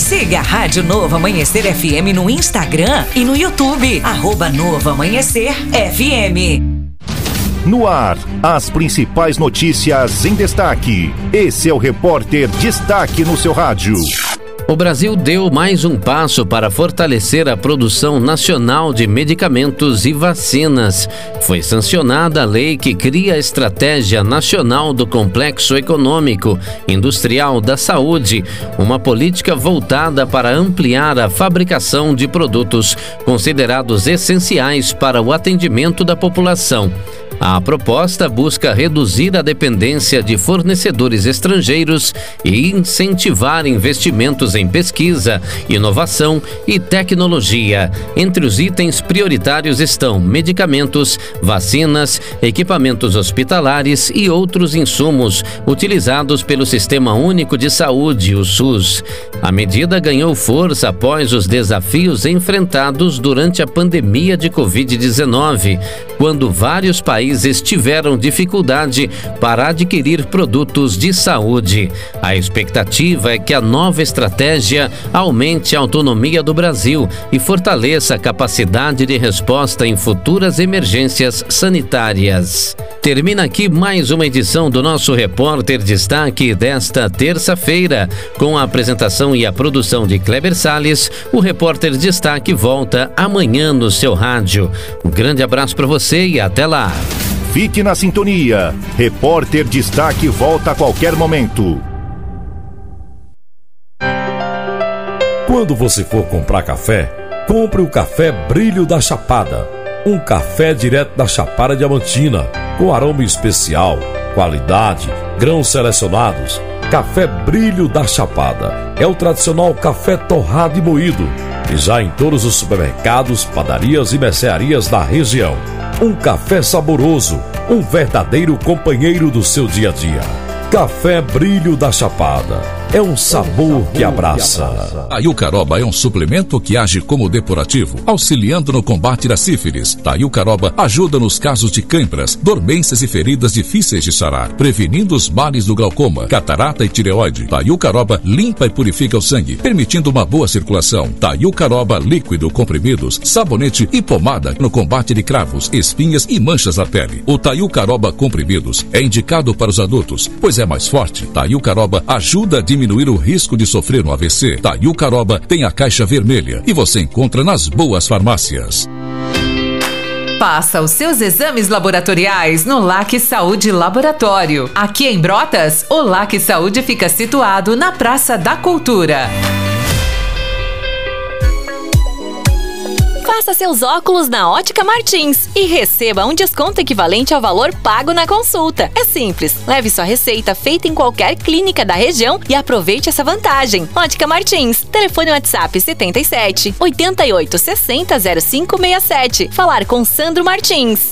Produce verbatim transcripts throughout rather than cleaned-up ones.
Siga a Rádio Novo Amanhecer F M no Instagram e no YouTube, arroba Novo Amanhecer F M. No ar, as principais notícias em destaque. Esse é o Repórter Destaque no seu rádio. O Brasil deu mais um passo para fortalecer a produção nacional de medicamentos e vacinas. Foi sancionada a lei que cria a Estratégia Nacional do Complexo Econômico Industrial da Saúde, uma política voltada para ampliar a fabricação de produtos considerados essenciais para o atendimento da população. A proposta busca reduzir a dependência de fornecedores estrangeiros e incentivar investimentos em pesquisa, inovação e tecnologia. Entre os itens prioritários estão medicamentos, vacinas, equipamentos hospitalares e outros insumos utilizados pelo Sistema Único de Saúde, o SUS. A medida ganhou força após os desafios enfrentados durante a pandemia de covid dezenove, quando vários países tiveram dificuldade para adquirir produtos de saúde. A expectativa é que a nova estratégia aumente a autonomia do Brasil e fortaleça a capacidade de resposta em futuras emergências sanitárias. Termina aqui mais uma edição do nosso Repórter Destaque desta terça-feira. Com a apresentação e a produção de Kleber Salles, o Repórter Destaque volta amanhã no seu rádio. Um grande abraço para você e até lá. Fique na sintonia. Repórter Destaque volta a qualquer momento. Quando você for comprar café, compre o café Brilho da Chapada. Um café direto da Chapada Diamantina, com aroma especial, qualidade, grãos selecionados. Café Brilho da Chapada é o tradicional café torrado e moído, e já em todos os supermercados, padarias e mercearias da região. Um café saboroso, um verdadeiro companheiro do seu dia a dia. Café Brilho da Chapada é um sabor que abraça. Taiucaroba é um suplemento que age como depurativo, auxiliando no combate da sífilis. Taiucaroba ajuda nos casos de cãibras, dormências e feridas difíceis de sarar, prevenindo os males do glaucoma, catarata e tireoide. Taiucaroba limpa e purifica o sangue, permitindo uma boa circulação. Taiucaroba líquido, comprimidos, sabonete e pomada no combate de cravos, espinhas e manchas na pele. O Taiucaroba comprimidos é indicado para os adultos, pois é mais forte. Taiucaroba ajuda a diminuir o risco de sofrer um A V C. Taiucaroba tem a caixa vermelha e você encontra nas boas farmácias. Faça os seus exames laboratoriais no L A C Saúde Laboratório. Aqui em Brotas, o L A C Saúde fica situado na Praça da Cultura. Faça seus óculos na Ótica Martins e receba um desconto equivalente ao valor pago na consulta. É simples, leve sua receita feita em qualquer clínica da região e aproveite essa vantagem. Ótica Martins, telefone WhatsApp setenta e sete, oitenta e oito, sessenta, zero cinco sessenta e sete. Falar com Sandro Martins.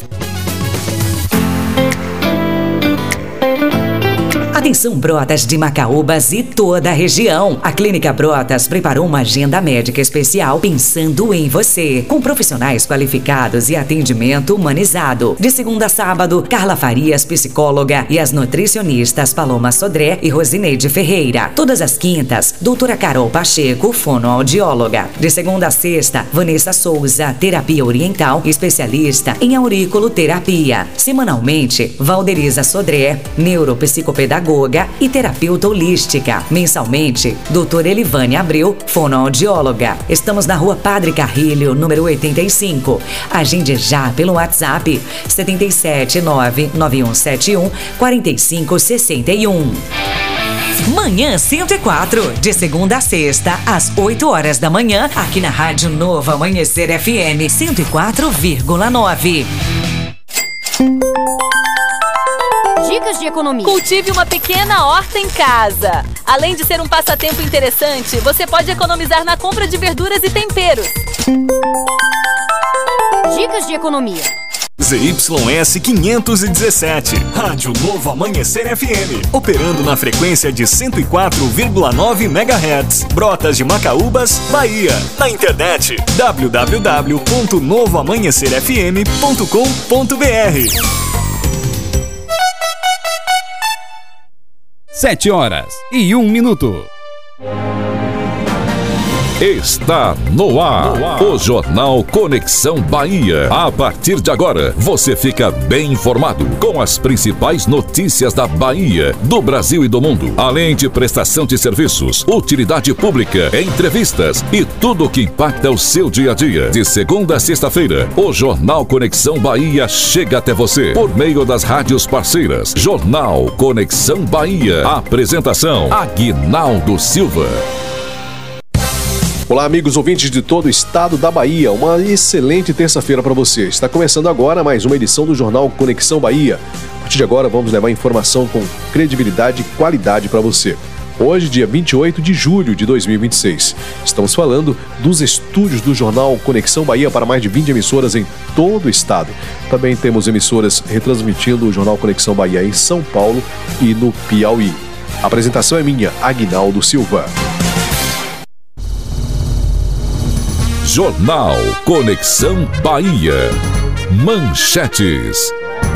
Atenção Brotas de Macaúbas e toda a região. A Clínica Brotas preparou uma agenda médica especial pensando em você, com profissionais qualificados e atendimento humanizado. De segunda a sábado, Carla Farias, psicóloga, e as nutricionistas Paloma Sodré e Rosineide Ferreira. Todas as quintas, doutora Carol Pacheco, fonoaudióloga. De segunda a sexta, Vanessa Souza, terapia oriental, especialista em auriculoterapia. Semanalmente, Valderiza Sodré, neuropsicopedagoga e terapeuta holística. Mensalmente, doutora Elivane Abreu, fonoaudióloga. Estamos na Rua Padre Carrilho, número oitenta e cinco. Agende já pelo WhatsApp setenta e sete, nove nove um sete um, quatro cinco seis um. Manhã cento e quatro, de segunda a sexta, às oito horas da manhã, aqui na Rádio Novo Amanhecer F M cento e quatro vírgula nove. Dicas de economia. Cultive uma pequena horta em casa. Além de ser um passatempo interessante, você pode economizar na compra de verduras e temperos. Dicas de economia. Z Y S quinhentos e dezessete, Rádio Novo Amanhecer F M, operando na frequência de cento e quatro vírgula nove megahertz, Brotas de Macaúbas, Bahia. Na internet, w w w ponto novo amanhecer f m ponto com ponto b r. Sete horas e um minuto. Está no ar, o Jornal Conexão Bahia. A partir de agora, você fica bem informado com as principais notícias da Bahia, do Brasil e do mundo, além de prestação de serviços, utilidade pública, entrevistas e tudo o que impacta o seu dia a dia. De segunda a sexta-feira, o Jornal Conexão Bahia chega até você por meio das rádios parceiras. Jornal Conexão Bahia. Apresentação: Aguinaldo Silva. Olá, amigos ouvintes de todo o estado da Bahia. Uma excelente terça-feira para você. Está começando agora mais uma edição do Jornal Conexão Bahia. A partir de agora, vamos levar informação com credibilidade e qualidade para você. Hoje, dia vinte e oito de julho de dois mil e vinte e seis. Estamos falando dos estúdios do Jornal Conexão Bahia para mais de vinte emissoras em todo o estado. Também temos emissoras retransmitindo o Jornal Conexão Bahia em São Paulo e no Piauí. A apresentação é minha, Aguinaldo Silva. Jornal Conexão Bahia. Manchetes.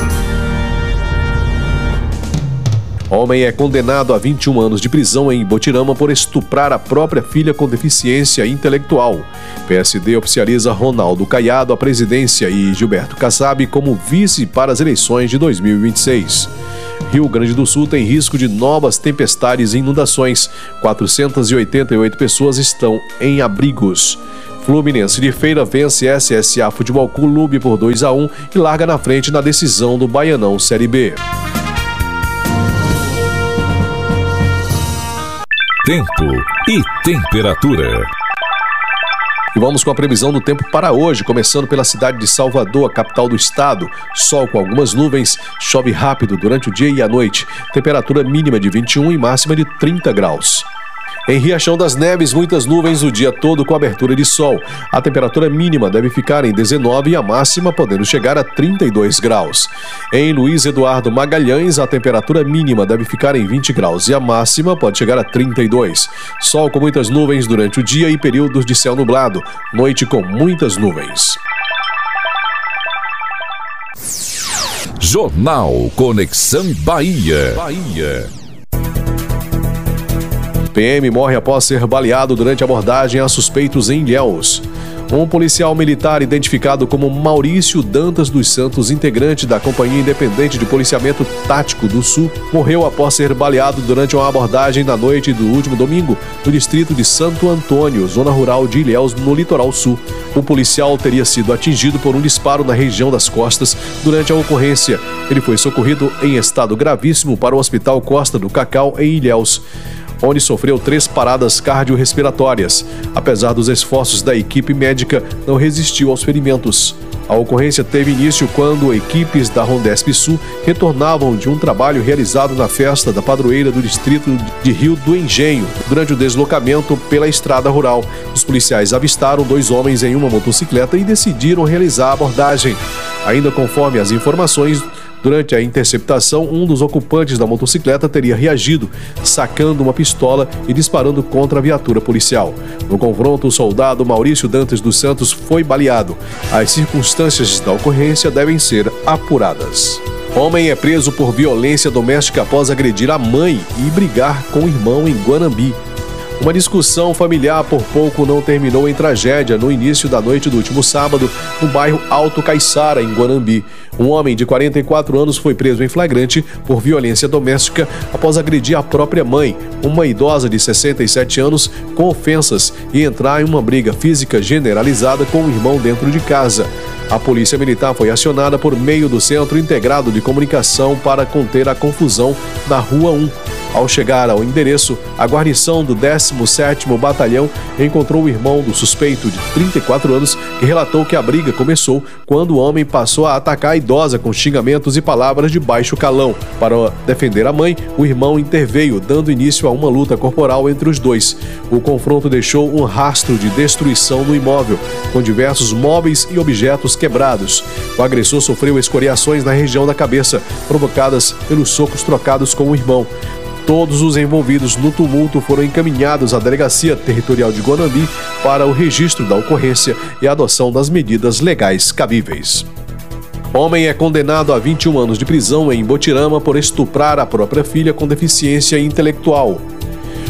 Homem é condenado a vinte e um anos de prisão em Botirama por estuprar a própria filha com deficiência intelectual. P S D oficializa Ronaldo Caiado à presidência e Gilberto Kassab como vice para as eleições de dois mil e vinte e seis. Rio Grande do Sul tem risco de novas tempestades e inundações. quatrocentas e oitenta e oito pessoas estão em abrigos. Fluminense de Feira vence S S A Futebol Clube por dois a um e larga na frente na decisão do Baianão Série B. Tempo e temperatura. E vamos com a previsão do tempo para hoje, começando pela cidade de Salvador, a capital do estado. Sol com algumas nuvens, chove rápido durante o dia e a noite. Temperatura mínima de vinte e um e máxima de trinta graus. Em Riachão das Neves, muitas nuvens o dia todo com abertura de sol. A temperatura mínima deve ficar em dezenove e a máxima podendo chegar a trinta e dois graus. Em Luiz Eduardo Magalhães, a temperatura mínima deve ficar em vinte graus e a máxima pode chegar a trinta e dois. Sol com muitas nuvens durante o dia e períodos de céu nublado. Noite com muitas nuvens. Jornal Conexão Bahia. Bahia. P M morre após ser baleado durante abordagem a suspeitos em Ilhéus. Um policial militar identificado como Maurício Dantas dos Santos, integrante da Companhia Independente de Policiamento Tático do Sul, morreu após ser baleado durante uma abordagem na noite do último domingo no distrito de Santo Antônio, zona rural de Ilhéus, no litoral sul. O policial teria sido atingido por um disparo na região das costas durante a ocorrência. Ele foi socorrido em estado gravíssimo para o Hospital Costa do Cacau, em Ilhéus, onde sofreu três paradas cardiorrespiratórias. Apesar dos esforços da equipe médica, não resistiu aos ferimentos. A ocorrência teve início quando equipes da Rondesp Sul retornavam de um trabalho realizado na festa da padroeira do distrito de Rio do Engenho. Durante o deslocamento pela estrada rural, os policiais avistaram dois homens em uma motocicleta e decidiram realizar a abordagem. Ainda conforme as informações, durante a interceptação, um dos ocupantes da motocicleta teria reagido, sacando uma pistola e disparando contra a viatura policial. No confronto, o soldado Maurício Dantas dos Santos foi baleado. As circunstâncias da ocorrência devem ser apuradas. Homem é preso por violência doméstica após agredir a mãe e brigar com o irmão em Guanambi. Uma discussão familiar por pouco não terminou em tragédia no início da noite do último sábado, no bairro Alto Caiçara, em Guanambi. Um homem de quarenta e quatro anos foi preso em flagrante por violência doméstica após agredir a própria mãe, uma idosa de sessenta e sete anos, com ofensas e entrar em uma briga física generalizada com o irmão dentro de casa. A polícia militar foi acionada por meio do Centro Integrado de Comunicação para conter a confusão na Rua um. Ao chegar ao endereço, a guarnição do décimo sétimo Batalhão encontrou o irmão do suspeito, de trinta e quatro anos, que relatou que a briga começou quando o homem passou a atacar a idosa com xingamentos e palavras de baixo calão. Para defender a mãe, o irmão interveio, dando início a uma luta corporal entre os dois. O confronto deixou um rastro de destruição no imóvel, com diversos móveis e objetos quebrados. O agressor sofreu escoriações na região da cabeça, provocadas pelos socos trocados com o irmão. Todos os envolvidos no tumulto foram encaminhados à Delegacia Territorial de Guanambi para o registro da ocorrência e a adoção das medidas legais cabíveis. Homem é condenado a vinte e um anos de prisão em Botirama por estuprar a própria filha com deficiência intelectual.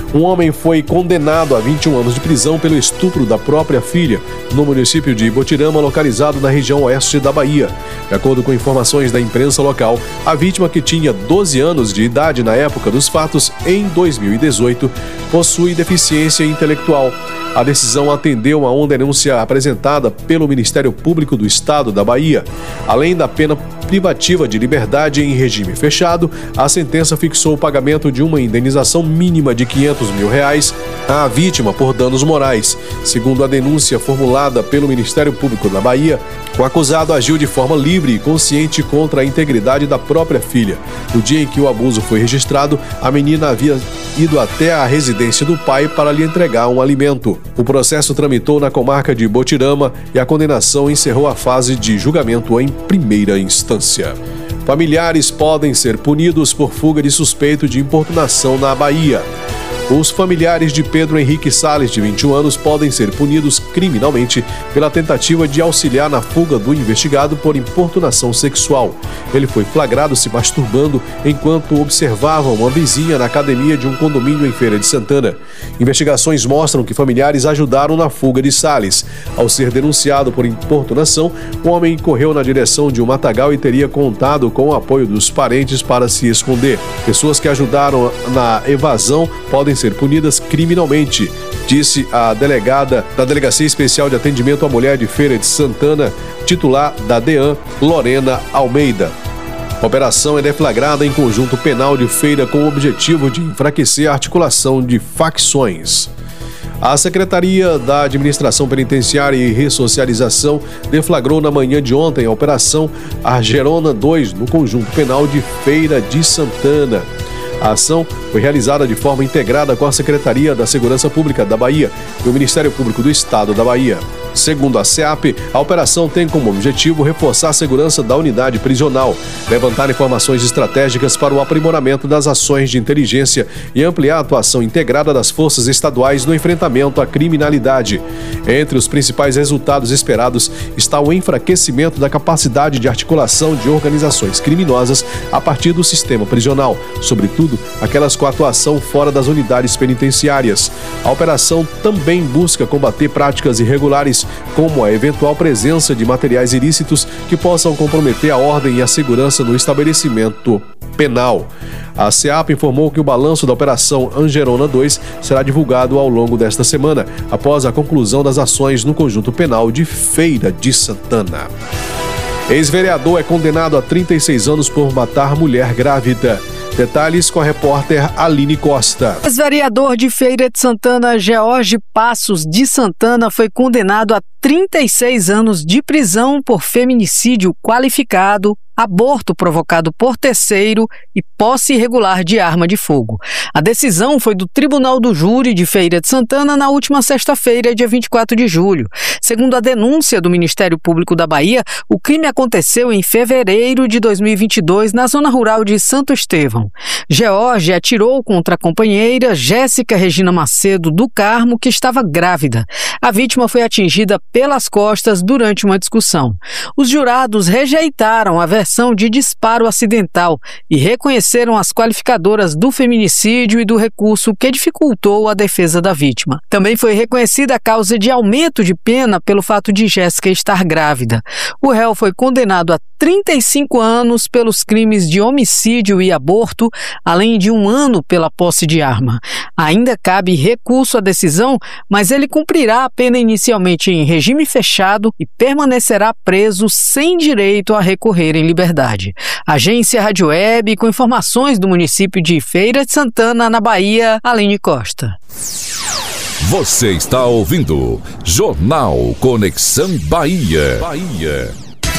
Um homem foi condenado a vinte e um anos de prisão pelo estupro da própria filha, no município de Botirama, localizado na região oeste da Bahia. De acordo com informações da imprensa local, a vítima, que tinha doze anos de idade na época dos fatos, em dois mil e dezoito, possui deficiência intelectual. A decisão atendeu a uma denúncia apresentada pelo Ministério Público do Estado da Bahia. Além da pena privativa de liberdade em regime fechado, a sentença fixou o pagamento de uma indenização mínima de quinhentos mil reais à vítima por danos morais. Segundo a denúncia formulada pelo Ministério Público da Bahia, o acusado agiu de forma livre e consciente contra a integridade da própria filha. No dia em que o abuso foi registrado, a menina havia ido até a residência do pai para lhe entregar um alimento. O processo tramitou na comarca de Botirama e a condenação encerrou a fase de julgamento em primeira instância. Familiares podem ser punidos por fuga de suspeito de importunação na Bahia. Os familiares de Pedro Henrique Salles, de vinte e um anos, podem ser punidos criminalmente pela tentativa de auxiliar na fuga do investigado por importunação sexual. Ele foi flagrado se masturbando enquanto observava uma vizinha na academia de um condomínio em Feira de Santana. Investigações mostram que familiares ajudaram na fuga de Salles. Ao ser denunciado por importunação, o homem correu na direção de um matagal e teria contado com o apoio dos parentes para se esconder. Pessoas que ajudaram na evasão podem ser punidas criminalmente, disse a delegada da Delegacia Especial de Atendimento à Mulher de Feira de Santana, titular da DEAN, Lorena Almeida. A operação é deflagrada em conjunto penal de Feira com o objetivo de enfraquecer a articulação de facções. A Secretaria da Administração Penitenciária e Ressocialização deflagrou na manhã de ontem a Operação Argerona dois no conjunto penal de Feira de Santana. A ação foi realizada de forma integrada com a Secretaria da Segurança Pública da Bahia e o Ministério Público do Estado da Bahia. Segundo a SEAP, a operação tem como objetivo reforçar a segurança da unidade prisional, levantar informações estratégicas para o aprimoramento das ações de inteligência e ampliar a atuação integrada das forças estaduais no enfrentamento à criminalidade. Entre os principais resultados esperados está o enfraquecimento da capacidade de articulação de organizações criminosas a partir do sistema prisional, sobretudo aquelas com atuação fora das unidades penitenciárias. A operação também busca combater práticas irregulares, como a eventual presença de materiais ilícitos que possam comprometer a ordem e a segurança no estabelecimento penal. A SEAP informou que o balanço da Operação Argerona dois será divulgado ao longo desta semana, após a conclusão das ações no conjunto penal de Feira de Santana. Ex-vereador é condenado a trinta e seis anos por matar mulher grávida. Detalhes com a repórter Aline Costa. O ex-vereador de Feira de Santana, George Passos de Santana, foi condenado a trinta e seis anos de prisão por feminicídio qualificado, aborto provocado por terceiro e posse irregular de arma de fogo. A decisão foi do Tribunal do Júri de Feira de Santana na última sexta-feira, dia vinte e quatro de julho. Segundo a denúncia do Ministério Público da Bahia, o crime aconteceu em fevereiro de dois mil e vinte e dois, na zona rural de Santo Estevão. George atirou contra a companheira Jéssica Regina Macedo do Carmo, que estava grávida. A vítima foi atingida pelas costas durante uma discussão. Os jurados rejeitaram a versão de disparo acidental e reconheceram as qualificadoras do feminicídio e do recurso que dificultou a defesa da vítima. Também foi reconhecida a causa de aumento de pena pelo fato de Jéssica estar grávida. O réu foi condenado a trinta e cinco anos pelos crimes de homicídio e aborto, além de um ano pela posse de arma. Ainda cabe recurso à decisão, mas ele cumprirá a pena inicialmente em regime fechado e permanecerá preso sem direito a recorrer em liberdade. Agência Rádio Web, com informações do município de Feira de Santana, na Bahia, Aline Costa. Você está ouvindo Jornal Conexão Bahia. Bahia.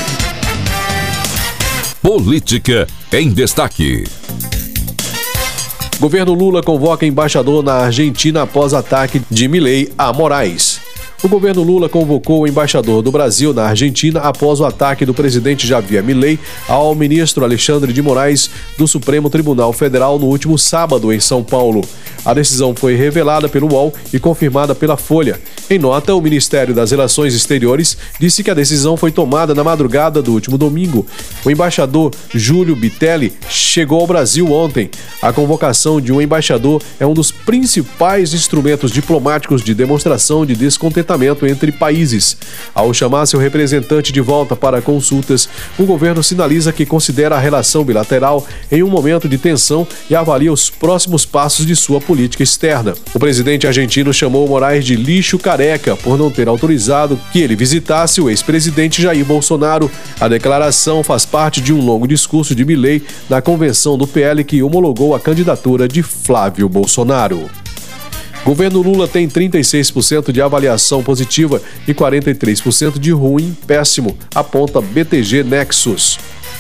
Política em destaque. Governo Lula convoca embaixador na Argentina após ataque de Milei a Moraes. O governo Lula convocou o embaixador do Brasil na Argentina após o ataque do presidente Javier Milei ao ministro Alexandre de Moraes do Supremo Tribunal Federal no último sábado em São Paulo. A decisão foi revelada pelo U O L e confirmada pela Folha. Em nota, o Ministério das Relações Exteriores disse que a decisão foi tomada na madrugada do último domingo. O embaixador Júlio Bitelli chegou ao Brasil ontem. A convocação de um embaixador é um dos principais instrumentos diplomáticos de demonstração de descontentamento entre países. Ao chamar seu representante de volta para consultas, o governo sinaliza que considera a relação bilateral em um momento de tensão e avalia os próximos passos de sua política externa. O presidente argentino chamou Moraes de lixo careca por não ter autorizado que ele visitasse o ex-presidente Jair Bolsonaro. A declaração faz parte de um longo discurso de Milei na convenção do P L que homologou a candidatura de Flávio Bolsonaro. Governo Lula tem trinta e seis por cento de avaliação positiva e quarenta e três por cento de ruim péssimo, aponta B T G Nexus.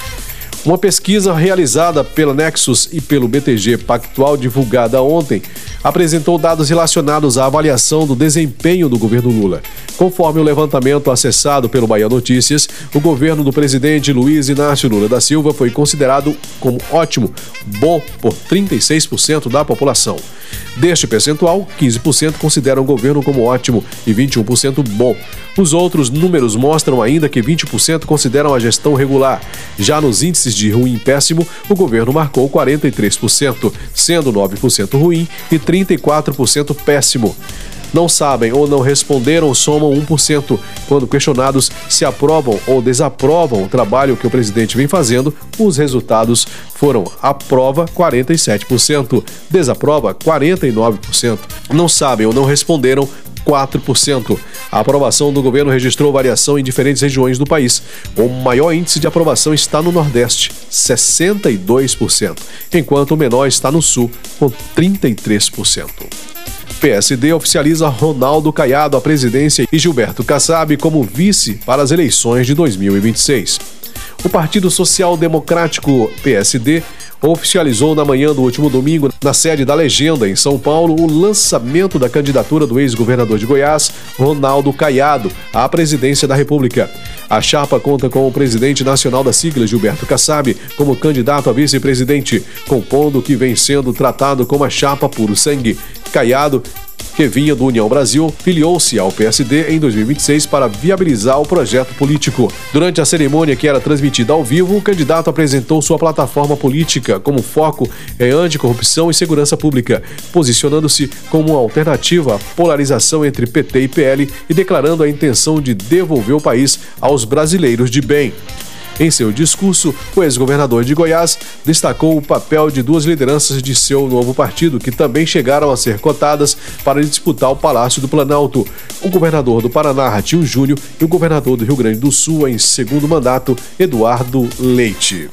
Uma pesquisa realizada pela Nexus e pelo B T G Pactual, divulgada ontem, apresentou dados relacionados à avaliação do desempenho do governo Lula. Conforme o levantamento acessado pelo Bahia Notícias, o governo do presidente Luiz Inácio Lula da Silva foi considerado como ótimo, bom por trinta e seis por cento da população. Deste percentual, quinze por cento consideram o governo como ótimo e vinte e um por cento bom. Os outros números mostram ainda que vinte por cento consideram a gestão regular. Já nos índices de ruim e péssimo, o governo marcou quarenta e três por cento, sendo nove por cento ruim e trinta e quatro por cento péssimo. Não sabem ou não responderam somam um por cento. Quando questionados se aprovam ou desaprovam o trabalho que o presidente vem fazendo, os resultados foram aprova quarenta e sete por cento, desaprova quarenta e nove por cento. Não sabem ou não responderam quatro por cento. A aprovação do governo registrou variação em diferentes regiões do país. O maior índice de aprovação está no Nordeste, sessenta e dois por cento, enquanto o menor está no Sul, com trinta e três por cento. P S D oficializa Ronaldo Caiado à presidência e Gilberto Kassab como vice para as eleições de dois mil e vinte e seis. O Partido Social Democrático P S D oficializou na manhã do último domingo, na sede da Legenda, em São Paulo, o lançamento da candidatura do ex-governador de Goiás, Ronaldo Caiado, à presidência da República. A chapa conta com o presidente nacional da sigla, Gilberto Kassab, como candidato a vice-presidente, compondo o que vem sendo tratado como a chapa puro sangue. Caiado, que vinha do União Brasil, filiou-se ao P S D em dois mil e vinte e seis para viabilizar o projeto político. Durante a cerimônia, que era transmitida ao vivo, o candidato apresentou sua plataforma política como foco em anticorrupção e segurança pública, posicionando-se como uma alternativa à polarização entre P T e P L e declarando a intenção de devolver o país aos brasileiros de bem. Em seu discurso, o ex-governador de Goiás destacou o papel de duas lideranças de seu novo partido, que também chegaram a ser cotadas para disputar o Palácio do Planalto: o governador do Paraná, Ratinho Júnior, e o governador do Rio Grande do Sul, em segundo mandato, Eduardo Leite.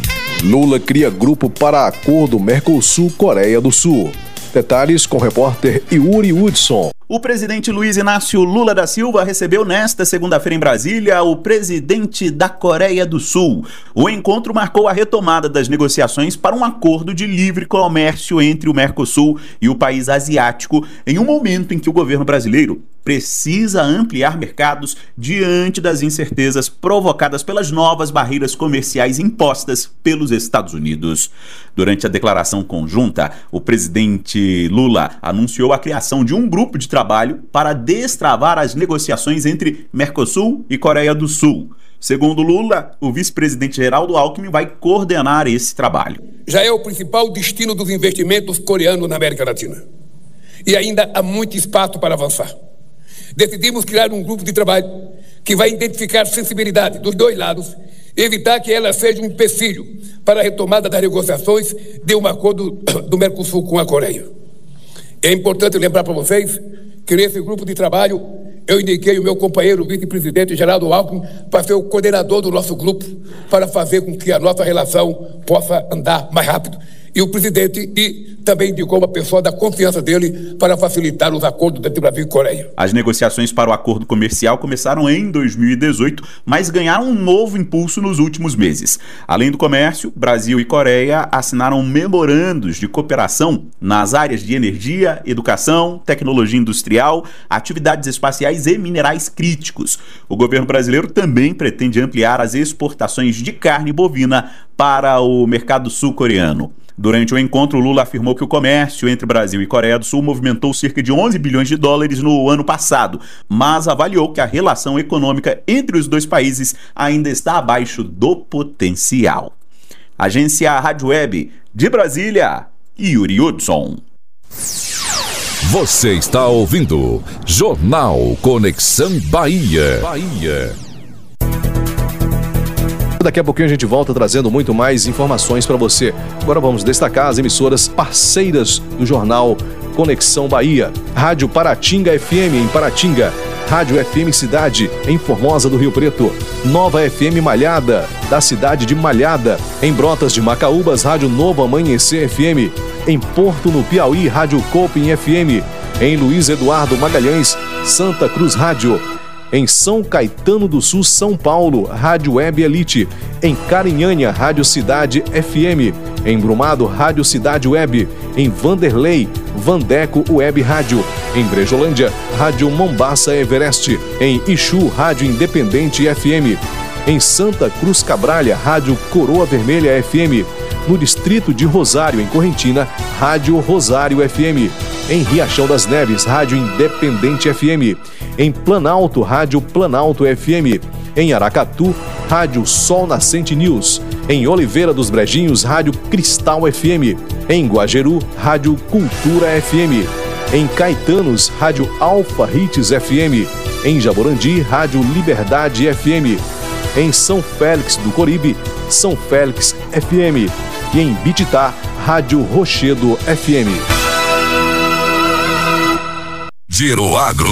Lula cria grupo para acordo Mercosul-Coreia do Sul. Detalhes com o repórter Yuri Hudson. O presidente Luiz Inácio Lula da Silva recebeu nesta segunda-feira em Brasília o presidente da Coreia do Sul. O encontro marcou a retomada das negociações para um acordo de livre comércio entre o Mercosul e o país asiático, em um momento em que o governo brasileiro precisa ampliar mercados diante das incertezas provocadas pelas novas barreiras comerciais impostas pelos Estados Unidos. Durante a declaração conjunta, o presidente Lula anunciou a criação de um grupo de trabalho para destravar as negociações entre Mercosul e Coreia do Sul. Segundo Lula, o vice-presidente Geraldo Alckmin vai coordenar esse trabalho. Já é o principal destino dos investimentos coreanos na América Latina. E ainda há muito espaço para avançar. Decidimos criar um grupo de trabalho que vai identificar sensibilidade dos dois lados e evitar que ela seja um empecilho para a retomada das negociações de um acordo do Mercosul com a Coreia. É importante lembrar para vocês que nesse grupo de trabalho eu indiquei o meu companheiro vice-presidente Geraldo Alckmin para ser o coordenador do nosso grupo, para fazer com que a nossa relação possa andar mais rápido. E o presidente e também indicou uma pessoa da confiança dele para facilitar os acordos entre Brasil e Coreia. As negociações para o acordo comercial começaram em dois mil e dezoito, mas ganharam um novo impulso nos últimos meses. Além do comércio, Brasil e Coreia assinaram memorandos de cooperação nas áreas de energia, educação, tecnologia industrial, atividades espaciais e minerais críticos. O governo brasileiro também pretende ampliar as exportações de carne bovina para o mercado sul-coreano. Durante o encontro, Lula afirmou que o comércio entre Brasil e Coreia do Sul movimentou cerca de onze bilhões de dólares no ano passado, mas avaliou que a relação econômica entre os dois países ainda está abaixo do potencial. Agência Rádio Web de Brasília, Yuri Hudson. Você está ouvindo Jornal Conexão Bahia. Bahia. Daqui a pouquinho a gente volta trazendo muito mais informações para você. Agora vamos destacar as emissoras parceiras do Jornal Conexão Bahia. Rádio Paratinga F M em Paratinga. Rádio F M Cidade em Formosa do Rio Preto. Nova F M Malhada, da cidade de Malhada. Em Brotas de Macaúbas, Rádio Novo Amanhecer F M. Em Porto, no Piauí, Rádio Coping F M. Em Luiz Eduardo Magalhães, Santa Cruz Rádio. Em São Caetano do Sul, São Paulo, Rádio Web Elite. Em Carinhanha, Rádio Cidade F M. Em Brumado, Rádio Cidade Web. Em Vanderlei, Vandeco Web Rádio. Em Brejolândia, Rádio Mombaça Everest. Em Ixu, Rádio Independente F M. Em Santa Cruz Cabralha, Rádio Coroa Vermelha F M. No distrito de Rosário, em Correntina, Rádio Rosário F M. Em Riachão das Neves, Rádio Independente F M. Em Planalto, Rádio Planalto F M. Em Aracatu, Rádio Sol Nascente News. Em Oliveira dos Brejinhos, Rádio Cristal F M. Em Guajeru, Rádio Cultura F M. Em Caetanos, Rádio Alfa Hits F M. Em Jaborandi, Rádio Liberdade F M. Em São Félix do Coribe, São Félix F M. E em Bititá, Rádio Rochedo F M. Giro Agro